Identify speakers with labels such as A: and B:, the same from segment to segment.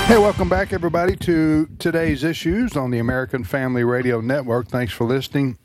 A: Hey, welcome back, everybody, to today's issues on the American Family Radio Network. Thanks for listening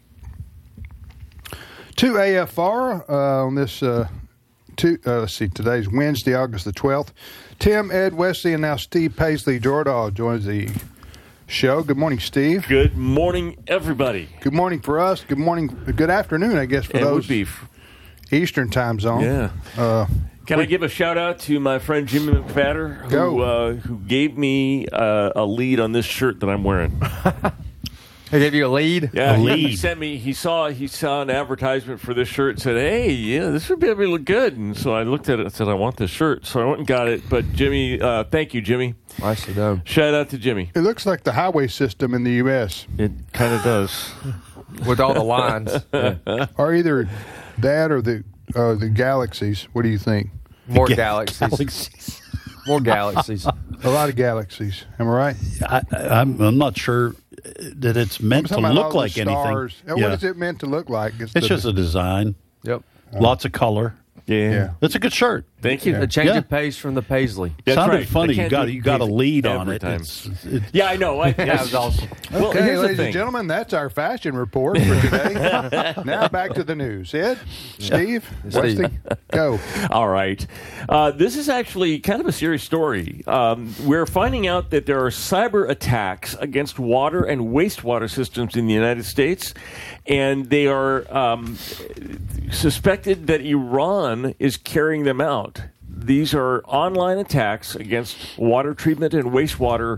A: to AFR on this. Let's see, today's Wednesday, August the 12th. Tim, Ed, Wesley, and now Steve Paisley Jordahl joins the show. Good morning, Steve.
B: Good morning, everybody.
A: Good morning for us. Good morning. Good afternoon, I guess, for those Eastern time zone.
B: Yeah. Can I give a shout-out to my friend Jimmy McFadder, who gave me a lead on this shirt that I'm wearing.
C: He gave you a lead?
B: Yeah,
C: a lead.
B: He sent me. He saw an advertisement for this shirt and said, "Hey, yeah, this would be able to look good." And so I looked at it and said, "I want this shirt." So I went and got it. But Jimmy, thank you, Jimmy.
C: Nicely done.
B: Shout out to Jimmy.
A: It looks like the highway system in the U.S.
B: It kind of does,
C: with all the lines.
A: Yeah. Or either that or the galaxies. What do you think?
C: More galaxies. More galaxies.
A: A lot of galaxies. Am I right?
D: I'm not sure that it's meant to look like anything.
A: Yeah. What is it meant to look like?
D: It's just a design.
C: Yep.
D: Lots of color.
B: Yeah.
D: It's a good shirt.
B: Thank you.
C: The change of pace from the Paisley.
D: That's sounded funny. You got a lead on it.
B: Yeah, I know.
C: That was awesome.
A: Well, okay, ladies and gentlemen, that's our fashion report for today. Now back to the news. Ed, Steve, Wesley, go.
B: All right. This is actually kind of a serious story. We're finding out that there are cyber attacks against water and wastewater systems in the United States, and they are suspected that Iran is carrying them out. These are online attacks against water treatment and wastewater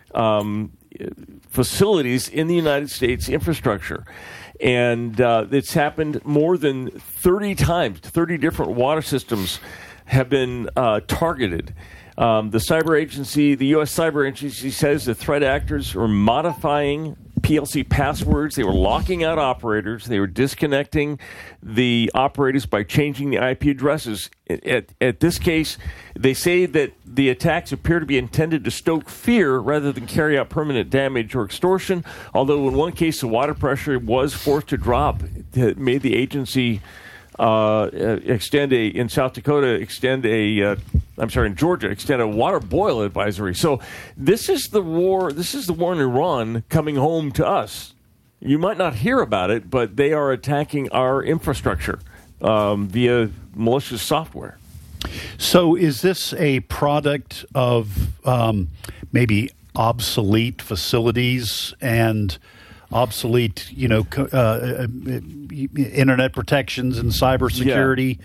B: facilities in the United States infrastructure. And it's happened more than 30 times. 30 different water systems have been targeted. The U.S. Cyber Agency says the threat actors are modifying PLC passwords. They were locking out operators. They were disconnecting the operators by changing the IP addresses. At this case, they say that the attacks appear to be intended to stoke fear rather than carry out permanent damage or extortion, although in one case the water pressure was forced to drop. It made the agency in Georgia, extend a water boil advisory. So this is the war in Iran coming home to us. You might not hear about it, but they are attacking our infrastructure via malicious software.
D: So is this a product of maybe obsolete facilities and obsolete, internet protections and cybersecurity,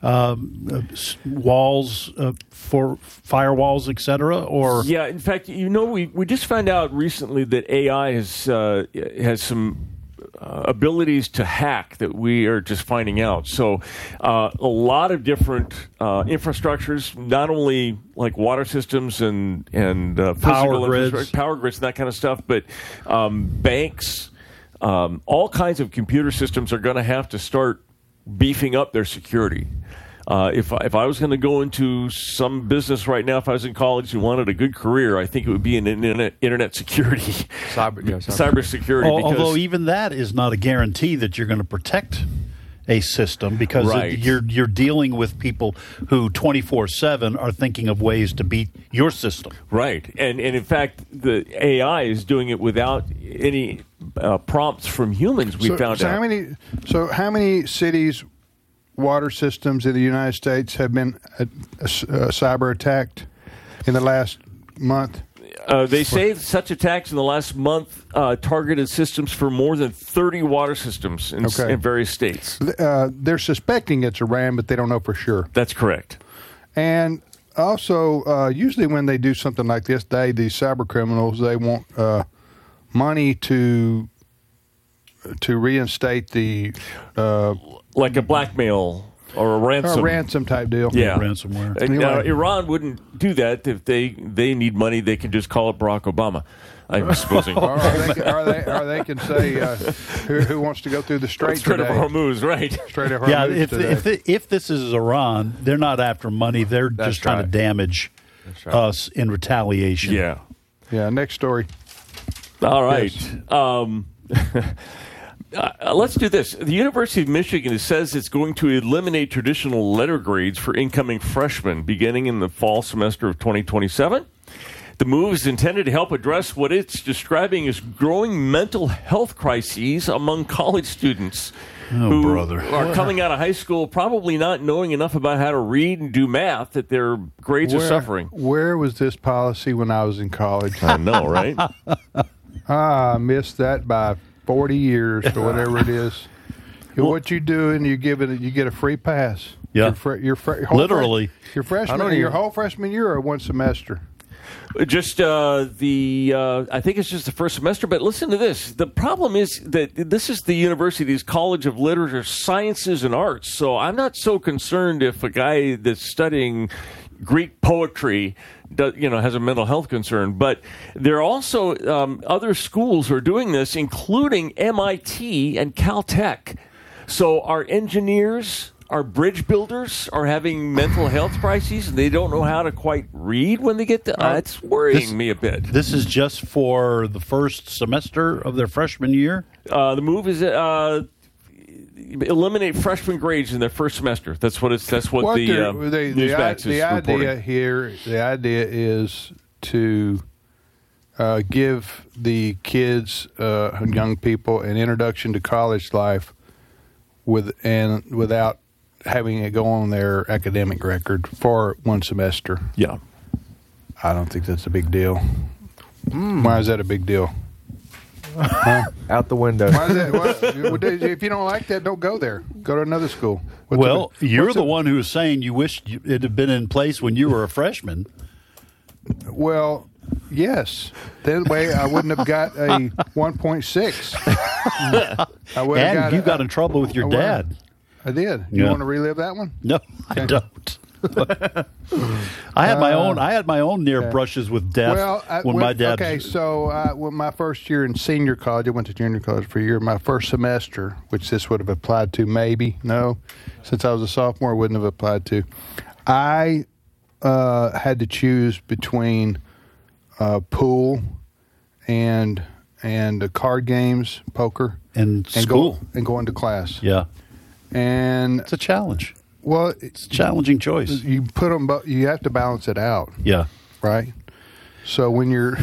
D: walls for firewalls, etc.? Or
B: in fact, we just found out recently that AI has some abilities to hack that we are just finding out. So a lot of different infrastructures, not only like water systems and
D: power grids
B: and that kind of stuff, but banks, all kinds of computer systems are going to have to start beefing up their security. If I was going to go into some business right now, if I was in college and wanted a good career, I think it would be in internet security, cyber security.
D: Although even that is not a guarantee that you're going to protect a system, because you're dealing with people who 24/7 are thinking of ways to beat your system.
B: Right, and in fact, the AI is doing it without any prompts from humans. We found out.
A: How many cities, water systems in the United States have been cyber attacked in the last month?
B: They say such attacks in the last month targeted systems for more than 30 water systems in various states.
A: They're suspecting it's Iran, but they don't know for sure.
B: That's correct.
A: And also, usually when they do something like this, these cyber criminals, they want money to reinstate the
B: like a blackmail or a ransom.
A: A ransom type deal.
B: Yeah.
D: Ransomware.
B: Anyway. Iran wouldn't do that. If they need money, they can just call it Barack Obama, I'm supposing.
A: Or they can say, who wants to go through the Strait
B: of Hormuz, right?
A: Strait of Hormuz
D: if this is Iran, they're not after money. They're just trying to damage us in retaliation.
B: Yeah.
A: Yeah, next story.
B: All right. Yes. Let's do this. The University of Michigan says it's going to eliminate traditional letter grades for incoming freshmen beginning in the fall semester of 2027. The move is intended to help address what it's describing as growing mental health crises among college students who are coming out of high school probably not knowing enough about how to read and do math that their grades are suffering.
A: Where was this policy when I was in college?
B: I know, right?
A: I missed that by 40 years or whatever it is. What you do, and you get a free pass.
D: Yeah,
A: your
D: literally.
A: Your freshman, your whole freshman year or one semester.
B: Just I think it's just the first semester. But listen to this. The problem is that this is the university's College of Literature, Sciences, and Arts. So I'm not so concerned if a guy that's studying Greek poetry has a mental health concern. But there are also other schools who are doing this, including MIT and Caltech. So our engineers, our bridge builders are having mental health crises, and they don't know how to quite read when they get to. It's worrying me a bit.
D: This is just for the first semester of their freshman year?
B: The move is eliminate freshman grades in their first semester. That's what the Newsmax is reporting.
A: The idea is to give the kids, young people, an introduction to college life without having it go on their academic record for one semester.
B: Yeah.
A: I don't think that's a big deal. Why is that a big deal? Huh?
C: Out the window.
A: Why is that? If you don't like that, don't go there. Go to another school.
D: You're the one who was saying you wished it had been in place when you were a freshman.
A: Well, yes. That way I wouldn't have got a 1.6.
D: You got in trouble with your dad.
A: I did. You want to relive that one?
D: No, okay. I don't. I had my own near brushes with death when my dad.
A: Okay, so when my first year in senior college, I went to junior college for a year. My first semester, which this would have applied to, since I was a sophomore, it wouldn't have applied to. I had to choose between pool and card games, poker,
D: and school,
A: and going to class.
D: Yeah.
A: And
D: it's a challenge.
A: Well,
D: it's a challenging choice.
A: You put them, you have to balance it out.
D: Yeah.
A: Right. So when you're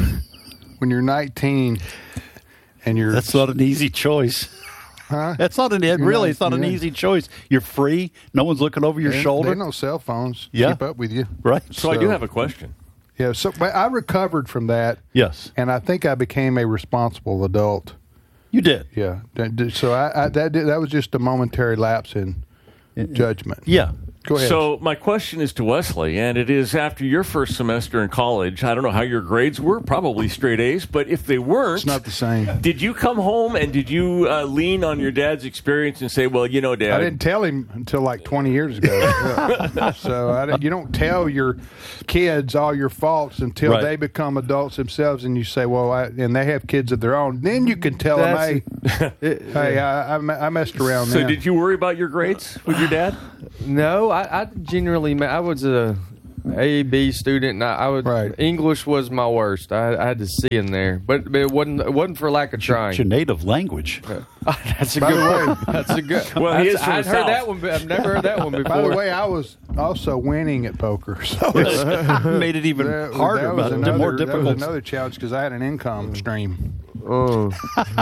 A: 19 and you're
D: that's not an easy choice.
A: Huh?
D: That's not it's not an easy choice. You're free. No one's looking over your shoulder.
A: There's no cell phones. Keep up with you.
D: Right.
B: So I do have a question.
A: Yeah. So but I recovered from that.
D: Yes.
A: And I think I became a responsible adult.
D: You did.
A: Yeah. So that was just a momentary lapse in judgment.
D: Yeah.
A: Go ahead.
B: So my question is to Wesley, and it is after your first semester in college. I don't know how your grades were, probably straight A's, but if they weren't,
A: it's not the same.
B: Did you come home and did you lean on your dad's experience and say, "Well, Dad"?
A: I didn't tell him until like 20 years ago. So you don't tell your kids all your faults until they become adults themselves, and you say, "Well," and they have kids of their own. Then you can tell them, "Hey, I messed around."
B: So did you worry about your grades with your dad?
C: No, I generally I was a A/B student, and I would English was my worst. I had to C in there, but it wasn't for lack of trying.
D: It's your native language.
C: That's a good one. That's a good.
B: Well,
C: I've heard that one, but I've never heard that one before.
A: By the way, I was also winning at poker, so
D: it made it even harder, more difficult.
A: That was another challenge because I had an income stream.
C: Oh.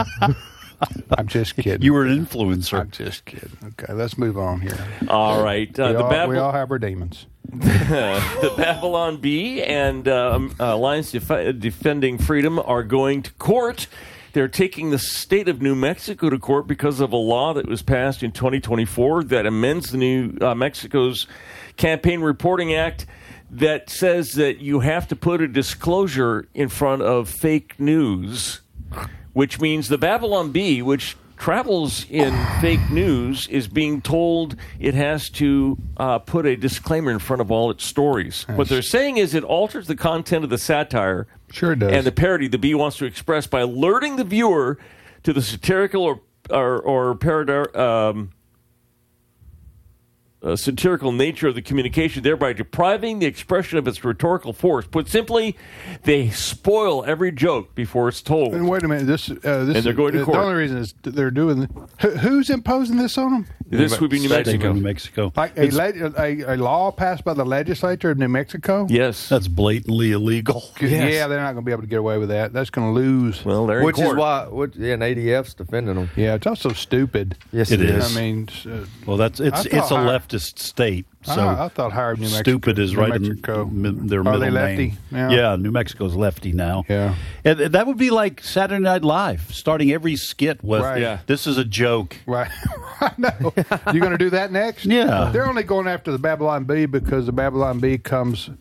A: I'm just kidding.
D: You were an influencer.
A: I'm just kidding. Okay, let's move on here.
B: All right.
A: We all have our demons.
B: The Babylon Bee and Alliance Defending Freedom are going to court. They're taking the state of New Mexico to court because of a law that was passed in 2024 that amends the New Mexico's Campaign Reporting Act that says that you have to put a disclosure in front of fake news, which means the Babylon Bee, which travels in fake news, is being told it has to put a disclaimer in front of all its stories. What they're saying is it alters the content of the satire.
A: Sure it does.
B: And the parody the Bee wants to express by alerting the viewer to the satirical or satirical nature of the communication, thereby depriving the expression of its rhetorical force. Put simply, they spoil every joke before it's told.
A: And wait a minute, this
B: and they're going to court.
A: The only reason is they're doing who's imposing this on them?
B: This would be New Mexico.
D: New Mexico.
A: Like a law passed by the legislature of New Mexico?
B: Yes.
D: That's blatantly illegal.
A: Yes. Yeah, they're not going to be able to get away with that. That's going to lose.
B: Well, they're
C: Which
B: in court.
C: is why, and ADF's defending them.
A: Yeah, it's also stupid.
C: Yes,
D: it is.
A: I mean,
D: well, it's a leftist state. So
A: I thought higher New Mexico.
D: Stupid is right
A: Mexico.
D: in their
A: Are
D: middle
A: they lefty?
D: name.
A: Yeah.
D: New Mexico's lefty now.
A: Yeah.
D: And that would be like Saturday Night Live, starting every skit with, this is a joke.
A: Right. I know. You going to do that next?
D: Yeah.
A: They're only going after the Babylon Bee because the Babylon Bee is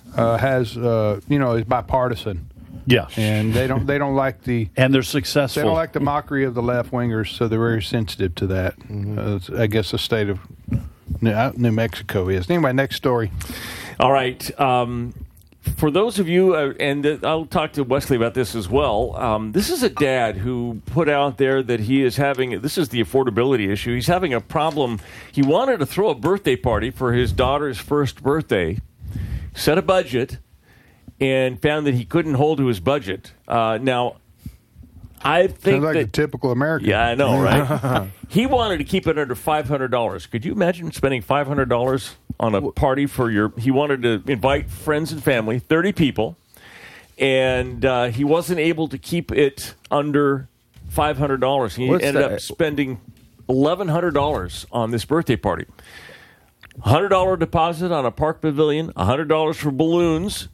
A: bipartisan.
D: Yeah.
A: And they don't like the
D: and they're successful.
A: They don't like the mockery of the left wingers, so they're very sensitive to that. I guess the state of New Mexico is. Anyway, next story.
B: All right. For those of you, and I'll talk to Wesley about this as well, this is a dad who put out there that he is having, this is the affordability issue, he's having a problem. He wanted to throw a birthday party for his daughter's first birthday, set a budget, and found that he couldn't hold to his budget. Now, I think
A: sounds like a typical American.
B: Yeah, I know, right? He wanted to keep it under $500. Could you imagine spending $500 on a party for he wanted to invite friends and family, 30 people, and he wasn't able to keep it under $500. He ended up spending $1,100 on this birthday party. $100 deposit on a park pavilion, $100 for balloons,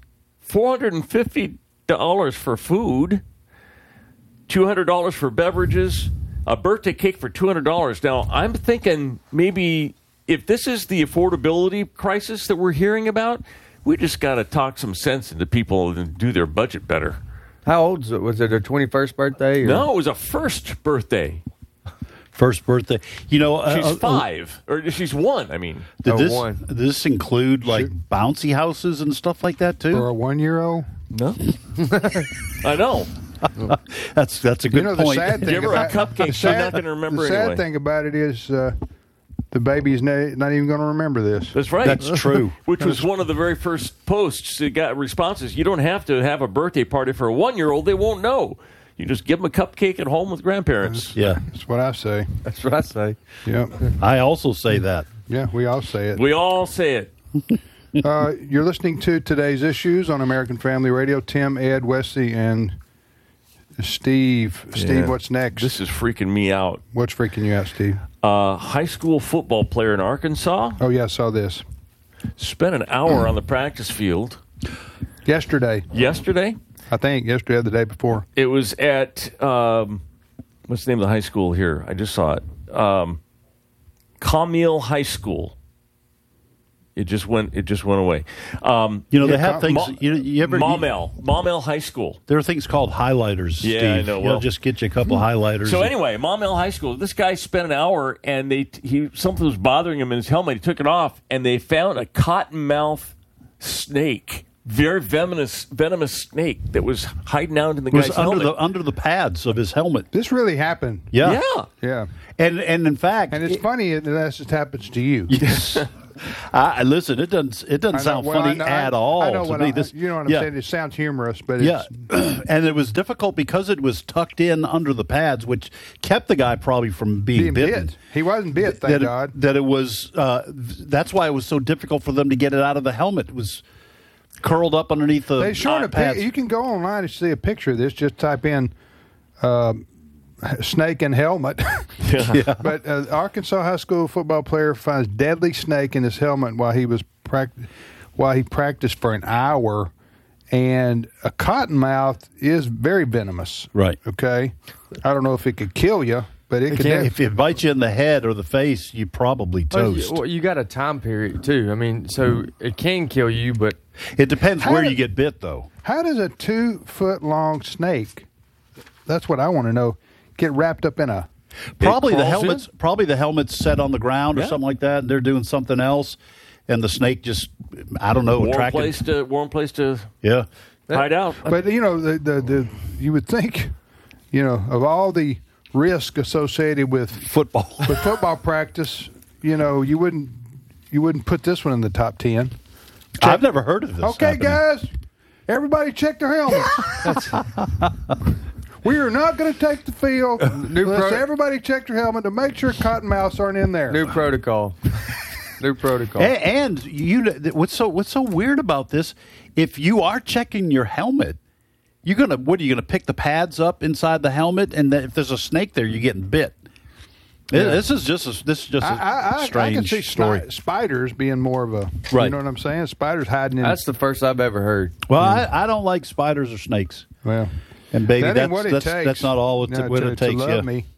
B: $450 for food, $200 for beverages, a birthday cake for $200. Now, I'm thinking maybe if this is the affordability crisis that we're hearing about, we just got to talk some sense into people and do their budget better.
C: How old is it? Was it her 21st birthday? Or?
B: No, it was a first birthday.
D: First birthday.
B: She's 5. Or she's 1, I mean.
D: Did this include, bouncy houses and stuff like that, too?
A: For a 1-year-old?
B: No. I know.
D: That's a good point.
A: The sad thing
B: give her a cupcake. She's not going to remember
A: anyway. The sad
B: anyway.
A: thing about it is the baby's not even going to remember this.
B: That's right.
D: That's true.
B: Which was one of the very first posts that got responses. You don't have to have a birthday party for a 1-year-old. They won't know. You just give them a cupcake at home with grandparents.
D: Yeah.
A: That's what I say.
C: That's what I say.
A: Yep.
D: I also say that.
A: Yeah, we all say it.
B: We all say it.
A: You're listening to Today's Issues on American Family Radio. Tim, Ed, Wesley, and Steve. Steve, what's next?
B: This is freaking me out.
A: What's freaking you out, Steve?
B: High school football player in Arkansas.
A: Oh, yeah, I saw this.
B: Spent an hour on the practice field.
A: Yesterday? I think yesterday or the day before.
B: It was at, what's the name of the high school here? I just saw it. Camille High School. It just went away.
D: They have things. You ever
B: Maumelle High School.
D: There are things called highlighters.
B: Yeah,
D: Steve.
B: I know.
D: Well, just get you a couple highlighters.
B: So anyway, Maumelle High School. This guy spent an hour, and something was bothering him in his helmet. He took it off, and they found a cottonmouth snake, very venomous snake that was hiding out in the guy's helmet.
D: Under the pads of his helmet.
A: This really happened.
D: Yeah. And in fact,
A: and it's funny that just happens to you.
D: Yes. Listen, it doesn't sound funny at all.
A: I know
D: to
A: what
D: me.
A: you know what I'm saying. It sounds humorous, but
D: and it was difficult because it was tucked in under the pads, which kept the guy probably from being bitten.
A: He wasn't bit, thank God.
D: That it was. That's why it was so difficult for them to get it out of the helmet. It was curled up underneath the pads.
A: You can go online and see a picture of this. Just type in snake and helmet. But Arkansas high school football player finds deadly snake in his helmet while he practiced for an hour. And a cottonmouth is very venomous.
D: Right.
A: Okay. I don't know if it could kill you, but it could.
D: If it bites you in the head or the face, you probably toast.
C: Well, you got a time period too. I mean, so it can kill you, but
D: it depends where you get bit, though.
A: How does a 2-foot-long snake? That's what I want to know. Get wrapped up in a
D: probably the helmet's set on the ground or something like that, and they're doing something else, and the snake just
B: warm place to hide out.
A: But the you would think, of all the risk associated with
D: football
A: practice, you wouldn't you wouldn't put this one in the top 10.
D: I've never heard of this.
A: Okay,
D: happening.
A: guys, everybody check their helmets. We are not going to take the field unless everybody check their helmet to make sure cottonmouths aren't in there.
C: New protocol. New protocol.
D: And what's so weird about this? If you are checking your helmet, you're gonna pick the pads up inside the helmet, and if there's a snake there, you're getting bit. Yeah. This is just a strange
A: I can see
D: story.
A: Spiders being more of a,
D: right.
A: You know what I'm saying? Spiders hiding in.
C: That's the first I've ever heard.
D: Well, I don't like spiders or snakes.
A: Well,
D: and baby,
A: that's
D: not all what it takes.
A: To love me.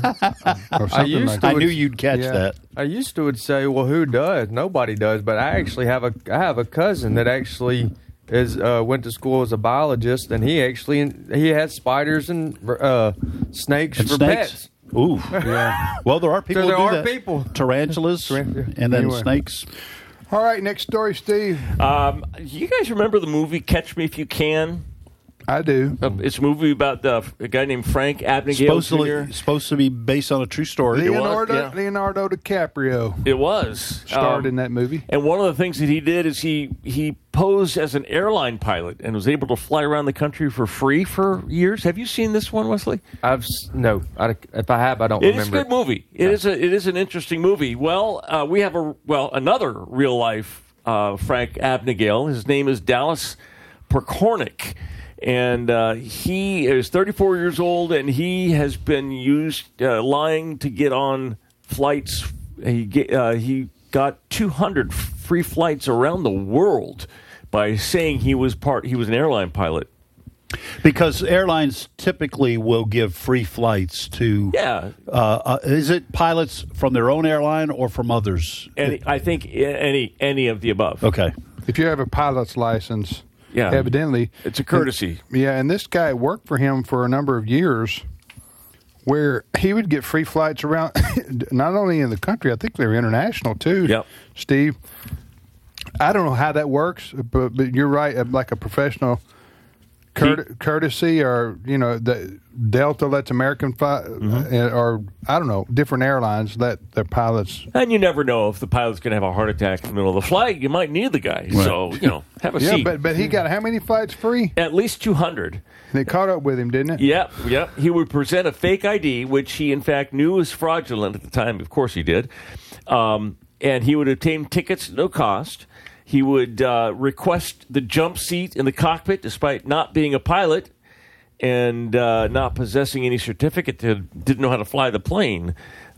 D: I knew you'd catch that.
C: I used to would say, well, who does? Nobody does. But I actually have a cousin that actually went to school as a biologist, and he had spiders and snakes for pets.
D: Ooh, yeah. Well, there are people.
C: So there
D: who do
C: are
D: that.
C: people.
D: Tarantulas, and then snakes.
A: All right, next story, Steve.
B: You guys remember the movie Catch Me If You Can?
A: I do.
B: It's a movie about a guy named Frank Abagnale Jr.
D: Supposed to be based on a true story.
A: Leonardo DiCaprio.
B: It was.
A: Starred in that movie.
B: And one of the things that he did is he posed as an airline pilot and was able to fly around the country for free for years. Have you seen this one, Wesley?
C: No. If I have, I don't remember.
B: It's a good movie. It is an interesting movie. Well, we have another real life Frank Abagnale. His name is Dallas Perkornik. And he is 34 years old, and he has been lying to get on flights. He got 200 free flights around the world by saying he was an airline pilot.
D: Because airlines typically will give free flights to.
B: Yeah.
D: Is it pilots from their own airline or from others?
B: I think any of the above.
D: Okay.
A: If you have a pilot's license.
B: Yeah,
A: evidently.
B: It's a courtesy.
A: And this guy worked for him for a number of years where he would get free flights around, not only in the country, I think they were international too,
B: yep.
A: Steve. I don't know how that works, but you're right, like a professional courtesy or, the Delta lets American fly, or I don't know, different airlines let their pilots.
B: And you never know if the pilot's going to have a heart attack in the middle of the flight. You might need the guy. Right. So, have a seat.
A: But he got how many flights free?
B: At least 200.
A: They caught up with him, didn't it?
B: Yep. He would present a fake ID, which he, in fact, knew was fraudulent at the time. Of course he did. And he would obtain tickets at no cost. He would request the jump seat in the cockpit despite not being a pilot and not possessing any certificate, didn't know how to fly the plane.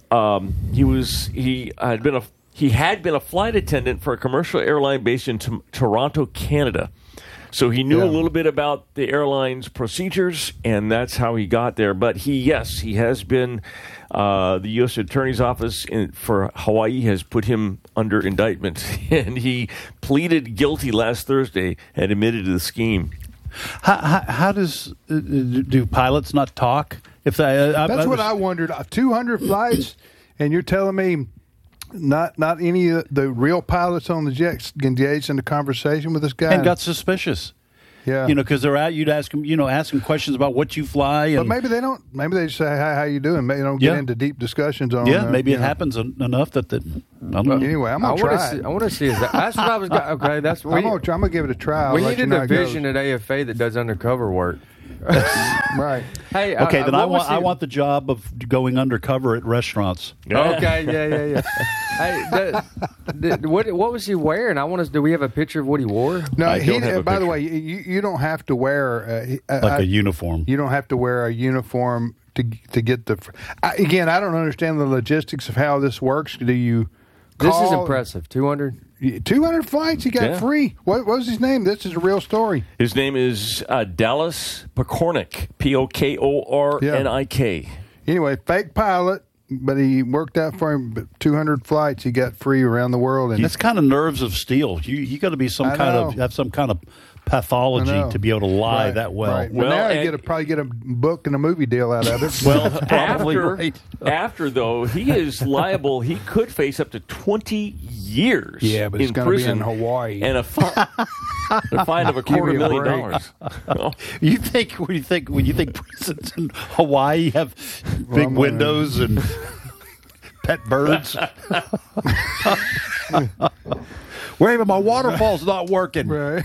B: He had been a flight attendant for a commercial airline based in Toronto, Canada. So he knew a little bit about the airline's procedures, and that's how he got there. But he has been, the U.S. Attorney's Office for Hawaii has put him under indictment, and he pleaded guilty last Thursday and admitted to the scheme.
D: How do pilots not talk?
A: That's what I wondered. 200 flights, and you're telling me not any of the real pilots on the jet engaged in a conversation with this guy
D: and got suspicious. Yeah, because they're out. You'd ask them questions about what you fly. And,
A: but maybe they don't. Maybe they just say, "Hi, how you doing?" Maybe they don't get into deep discussions on.
D: Maybe it happens enough that I don't know.
A: Anyway, I'm gonna try.
C: I want to see. That's what I was. Okay, that's.
A: I'm gonna give it a try.
C: We needed a division at AFA that does undercover work.
A: Right.
C: Hey.
D: Okay, then I want the job of going undercover at restaurants.
C: Okay. Yeah. Hey, what was he wearing? Do we have a picture of what he wore?
A: No. By the way, you don't have to wear
D: a uniform.
A: You don't have to wear a uniform to get the. Again, I don't understand the logistics of how this works. Do you?
C: This is impressive. 200
A: flights he got free. What was his name? This is a real story.
B: His name is Dallas Perkornik, Pokornik.
A: Anyway, fake pilot, but he worked out for him 200 flights he got free around the world. And
D: that's kind of nerves of steel. You got to be have some kind of pathology to be able to lie that well.
A: Right. Well, now you probably get a book and a movie deal out of it.
B: Well, after though, he is liable. He could face up to 20 years.
A: Yeah, but it's going to be in Hawaii
B: and a fine of $250,000.
D: You think when you think prisons in Hawaii have big windows and pet birds? Wait, my waterfall's not working.
A: Right.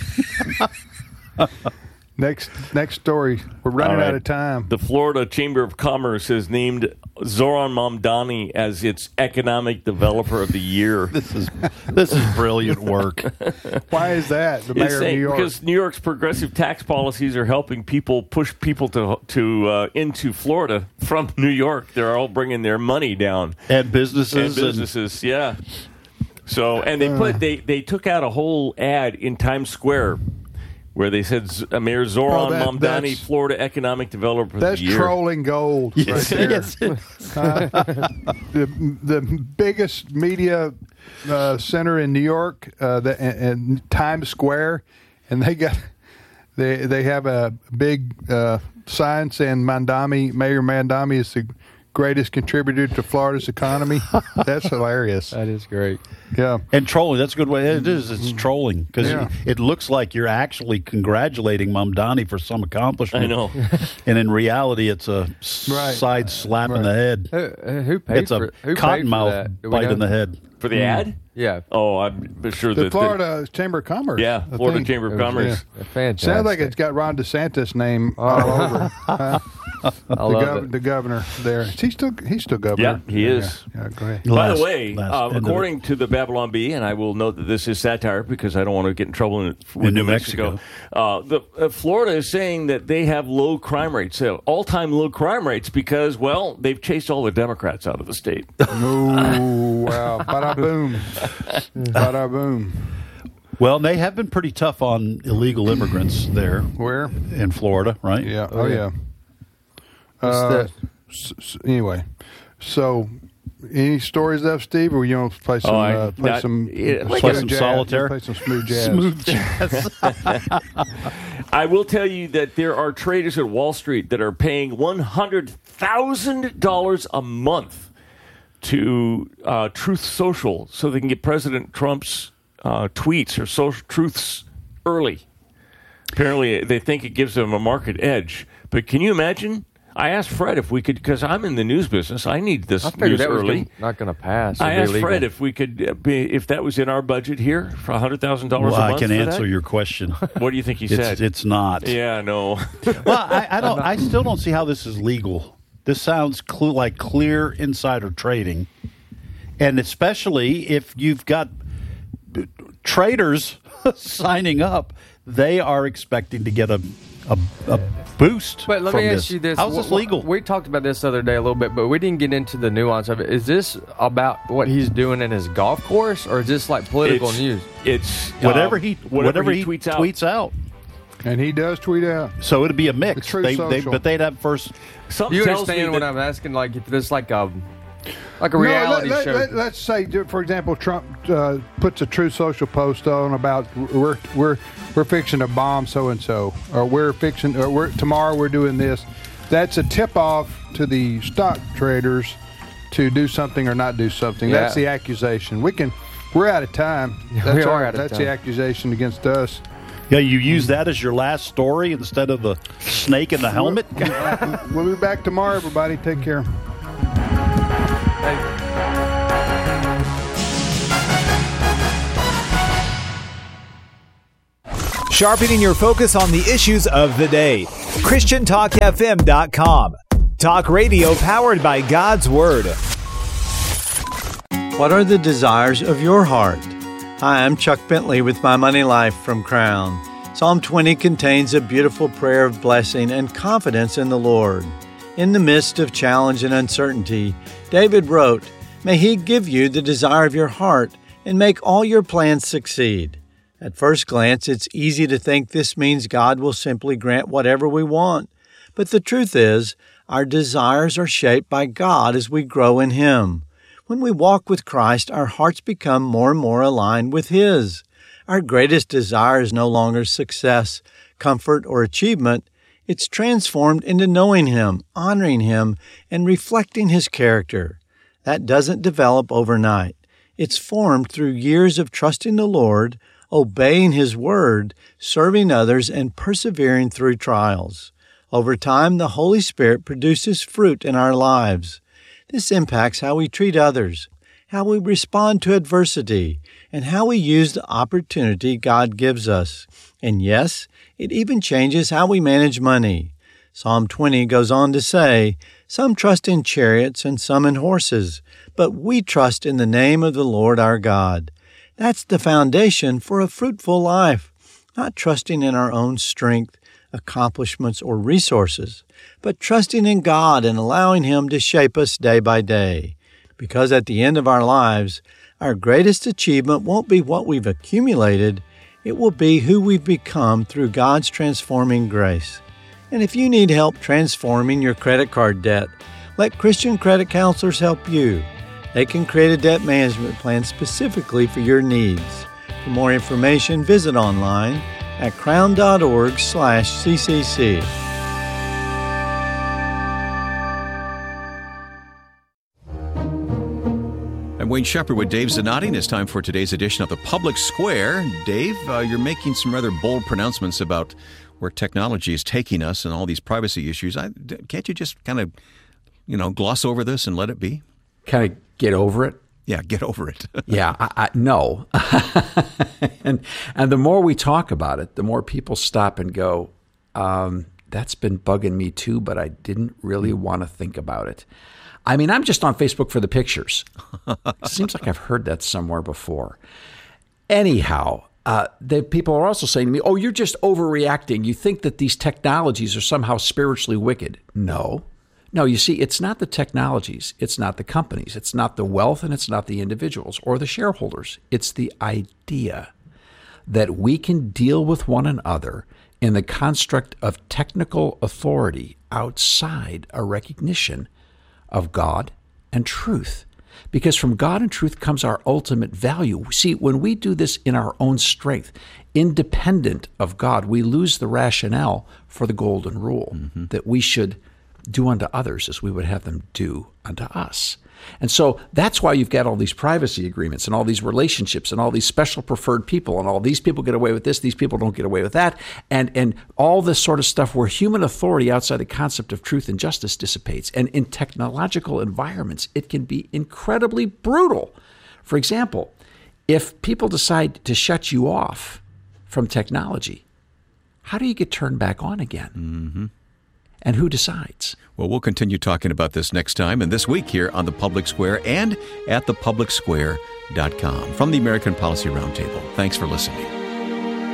A: Next story. We're running
B: All right.
A: out of time.
B: The Florida Chamber of Commerce has named Zoran Mamdani as its Economic Developer of the Year.
D: This is brilliant work.
A: Why is that? The
B: It's
A: mayor of
B: saying-
A: New York.
B: Because New York's progressive tax policies are helping push people to into Florida from New York. They're all bringing their money down.
D: And businesses.
B: Yeah. So, and they took out a whole ad in Times Square where they said Mayor Zoran Mamdani,
A: that's-
B: Florida Economic Developer of
A: That's
B: the Year.
A: trolling gold
D: Yes,
A: right there.
D: yes.
A: The biggest media center in New York, and Times Square, and they have a big sign saying Mayor Mamdani is the greatest contributor to Florida's economy. That's hilarious.
C: That is great.
A: Yeah.
D: And trolling, that's a good way. It is. It's trolling because
A: Yeah.
D: it looks like you're actually congratulating Mamdani for some accomplishment.
B: I know.
D: And in reality, it's a
A: Right.
D: side slap in the head.
C: Who paid
D: It's
C: for
D: a
C: who paid for
D: cottonmouth
C: that? Do we
D: bite
C: know?
D: in the head.
B: For the ad?
C: Yeah.
B: Oh, I'm sure
A: The
B: that
A: Florida Chamber of Commerce.
B: Yeah,
A: I
B: Florida
A: think.
B: Chamber of Commerce.
C: Fantastic.
A: Sounds like it's got Ron DeSantis' name all over.
C: I love it.
A: The governor there. He's still governor.
B: Yeah, he is.
A: Yeah, go ahead.
B: By
D: Last-
B: the way,
D: last end of
B: according to the Babylon Bee, and I will note that this is satire because I don't want to get in trouble with
D: In New
B: New Mexico. Florida is saying that they have low crime rates, all-time low crime rates, because, well, they've chased all the Democrats out of the state.
A: Ooh, wow. Bada boom. Bada boom.
D: Well, they have been pretty tough on illegal immigrants there
A: Where?
D: in Florida, right?
A: Yeah. Oh, yeah.
C: What's
A: Anyway, so any stories left, Steve, or you want to play some
B: like
A: smooth
D: some
A: jazz?
D: solitaire?
A: Play some smooth jazz.
D: Smooth jazz.
B: I will tell you that there are traders at Wall Street that are paying $100,000 a month to Truth Social so they can get President Trump's tweets or social truths early. Apparently, they think it gives them a market edge. But can you imagine? I asked Fred if we could, because I'm in the news business. I need this
C: I figured
B: news
C: that was
B: early.
C: not going to pass.
B: I
C: It'd be
B: asked
C: illegal.
B: Fred if we could if that was in our budget here for $100,000 a
D: Well,
B: month.
D: I can
B: for
D: answer
B: that.
D: your question.
B: What do you think he said?
D: It's not.
B: Yeah, no.
D: Well, I don't. I still don't see how this is legal. This sounds like clear insider trading, and especially if you've got traders signing up, they are expecting to get a boost.
C: But let
D: from
C: me
D: this.
C: ask you this:
D: How's this legal?
C: We talked about this the other day a little bit, but we didn't get into the nuance of it. Is this about what he's doing in his golf course, or is this like political news?
B: It's
D: whatever he
B: tweets out.
A: And he does tweet out.
D: So it'd be a mix.
A: The Truth Social.
D: But they'd have first.
B: Something
C: You
B: tells me
C: understand what
B: that-
C: I'm asking? Like if this like a reality
A: no,
C: show.
A: Let's say, for example, Trump puts a Truth Social post on about we're fixing to bomb so and so, or tomorrow we're doing this. That's a tip off to the stock traders to do something or not do something.
C: Yeah.
A: That's the accusation. We're out of time.
C: We
A: That's
C: are out of
A: That's
C: time.
A: the accusation against us.
D: Yeah, you use that as your last story instead of the snake in the helmet.
A: We'll be back tomorrow, everybody. Take care.
E: Sharpening your focus on the issues of the day. ChristianTalkFM.com. Talk radio powered by God's Word.
F: What are the desires of your heart? Hi, I'm Chuck Bentley with My Money Life from Crown. Psalm 20 contains a beautiful prayer of blessing and confidence in the Lord. In the midst of challenge and uncertainty, David wrote, "May He give you the desire of your heart and make all your plans succeed." At first glance, it's easy to think this means God will simply grant whatever we want. But the truth is, our desires are shaped by God as we grow in Him. When we walk with Christ, our hearts become more and more aligned with His. Our greatest desire is no longer success, comfort, or achievement. It's transformed into knowing Him, honoring Him, and reflecting His character. That doesn't develop overnight. It's formed through years of trusting the Lord, obeying His Word, serving others, and persevering through trials. Over time, the Holy Spirit produces fruit in our lives. This impacts how we treat others, how we respond to adversity, and how we use the opportunity God gives us. And yes, it even changes how we manage money. Psalm 20 goes on to say, "Some trust in chariots and some in horses, but we trust in the name of the Lord our God." That's the foundation for a fruitful life, not trusting in our own strength, accomplishments, or resources, but trusting in God and allowing Him to shape us day by day. Because at the end of our lives, our greatest achievement won't be what we've accumulated, it will be who we've become through God's transforming grace. And if you need help transforming your credit card debt, let Christian credit counselors help you. They can create a debt management plan specifically for your needs. For more information, visit online at crown.org/CCC.
G: I'm Wayne Shepherd with Dave Zanotti, and it's time for today's edition of The Public Square. Dave, you're making some rather bold pronouncements about where technology is taking us and all these privacy issues. Can't you just kind of, gloss over this and let it be?
H: Kind of get over it?
G: Yeah, get over it.
H: Yeah, no. and the more we talk about it, the more people stop and go, that's been bugging me too, but I didn't really want to think about it. I mean, I'm just on Facebook for the pictures. It seems like I've heard that somewhere before. Anyhow, the people are also saying to me, oh, you're just overreacting. You think that these technologies are somehow spiritually wicked. No, you see, it's not the technologies. It's not the companies. It's not the wealth, and it's not the individuals or the shareholders. It's the idea that we can deal with one another in the construct of technical authority outside a recognition of God and truth. Because from God and truth comes our ultimate value. See, when we do this in our own strength, independent of God, we lose the rationale for the golden rule, that we should do unto others as we would have them do unto us. And so that's why you've got all these privacy agreements and all these relationships and all these special preferred people, and all these people get away with this, these people don't get away with that, and all this sort of stuff where human authority outside the concept of truth and justice dissipates. And in technological environments, it can be incredibly brutal. For example, if people decide to shut you off from technology, how do you get turned back on again? And who decides?
G: Well, we'll continue talking about this next time and this week here on The Public Square and at thepublicsquare.com from the American Policy Roundtable. Thanks for listening.